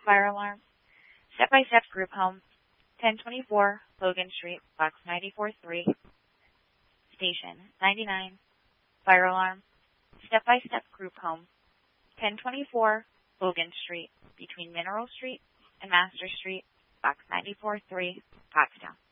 fire alarm. Step-by-step group home, 1024 Logan Street, box 94-3. Station 99, fire alarm. Step-by-step group home, 1024 Logan Street, between Mineral Street and Master Street, box 94-3, Pottstown.